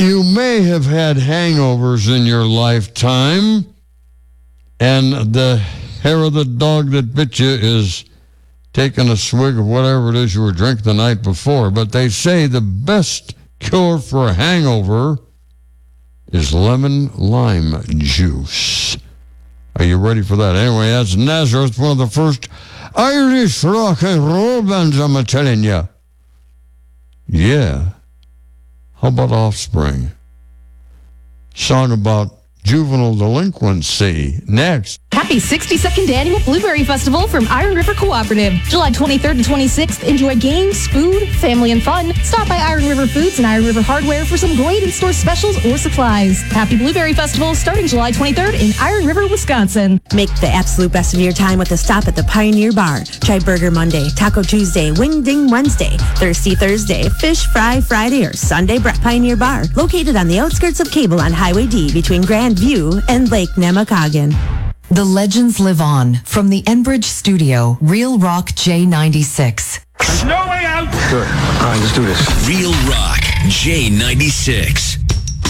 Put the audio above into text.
You may have had hangovers in your lifetime, and the hair of the dog that bit you is taking a swig of whatever it is you were drinking the night before. But they say the best cure for a hangover is lemon lime juice. Are you ready for that? Anyway, that's Nazareth, one of the first Irish rock and roll bands, I'm telling you. Yeah. How about Offspring? Song about juvenile delinquency. Next. Happy 62nd Annual Blueberry Festival from Iron River Cooperative. July 23rd to 26th. Enjoy games, food, family, and fun. Stop by Iron River Foods and Iron River Hardware for some great in-store specials or supplies. Happy Blueberry Festival starting July 23rd in Iron River, Wisconsin. Make the absolute best of your time with a stop at the Pioneer Bar. Try Burger Monday, Taco Tuesday, Wing Ding Wednesday, Thirsty Thursday, Fish Fry Friday, or Sunday Pioneer Bar. Located on the outskirts of Cable on Highway D between Grand View and Lake Nemacolin. The legends live on from the Enbridge studio, Real Rock J96. No way out! Good. All right, let's do this. Real Rock J96.